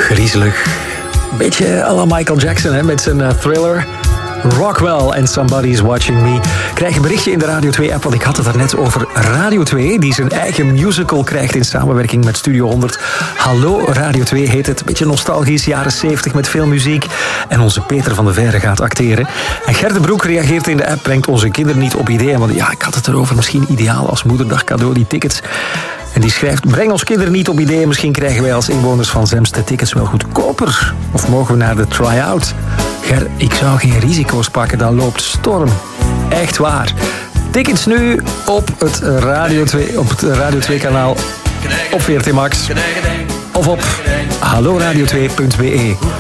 Griezelig. Beetje à la Michael Jackson, hè, met zijn Thriller. Rockwell and Somebody's Watching Me. Krijg een berichtje in de Radio 2-app, want ik had het daarnet over Radio 2... die zijn eigen musical krijgt in samenwerking met Studio 100. Hallo Radio 2 heet het. Beetje nostalgisch, jaren 70 met veel muziek. En onze Peter van de Verre gaat acteren. En Ger de Broek reageert in de app, brengt onze kinderen niet op ideeën. Want ja, ik had het erover, misschien ideaal als moederdag cadeau, die tickets... En die schrijft, breng ons kinderen niet op ideeën. Misschien krijgen wij als inwoners van Zemst de tickets wel goedkoper. Of mogen we naar de try-out? Ger, ik zou geen risico's pakken, dat loopt storm. Echt waar. Tickets nu op het Radio 2 kanaal op VRT Max. Of op halloradio2.be.